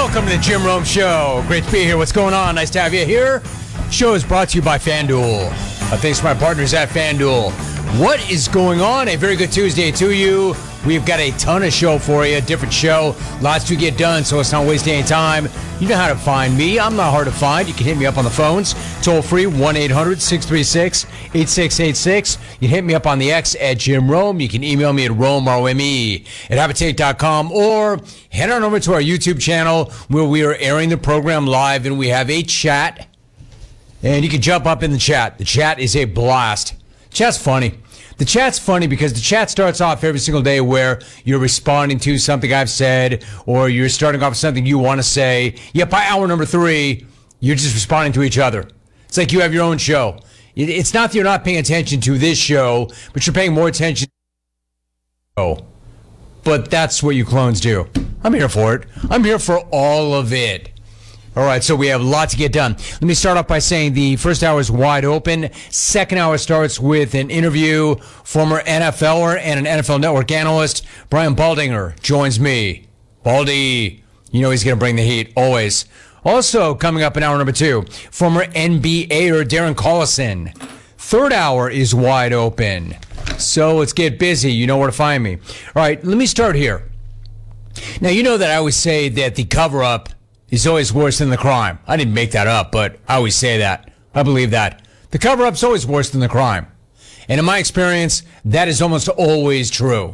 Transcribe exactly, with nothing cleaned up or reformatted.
Welcome to the Jim Rome Show. Great to be here. What's going on? Nice to have you here. Show is brought to you by FanDuel. Uh, thanks to my partners at FanDuel. What is going on? A very good Tuesday to you. We've got a ton of show for you. Different show. Lots to get done, so let's not waste any time. You know how to find me. I'm not hard to find. You can hit me up on the phones. Toll free, one eight hundred six three six eight six eight six. You can hit me up on the X at Jim Rome. You can email me at Rome, R O M E, at habitate dot com, or head on over to our YouTube channel where we are airing the program live, and we have a chat. And you can jump up in the chat. The chat is a blast. Chat's funny. The chat's funny because the chat starts off every single day where you're responding to something I've said, or you're starting off with something you want to say. Yet by hour number three, you're just responding to each other. It's like you have your own show. It's not that you're not paying attention to this show, but you're paying more attention to the show. But that's what you clones do. I'm here for it. I'm here for all of it. All right, so we have a lot to get done. Let me start off by saying the first hour is wide open. Second hour starts with an interview. Former NFLer and an N F L Network analyst, Brian Baldinger, joins me. Baldy, you know he's going to bring the heat, always. Also, coming up in hour number two, former N B A-er Darren Collison. Third hour is wide open. So let's get busy. You know where to find me. All right, let me start here. Now, you know that I always say that the cover-up is always worse than the crime. I didn't make that up, but I always say that. I believe that. The cover-up's always worse than the crime. And in my experience, that is almost always true.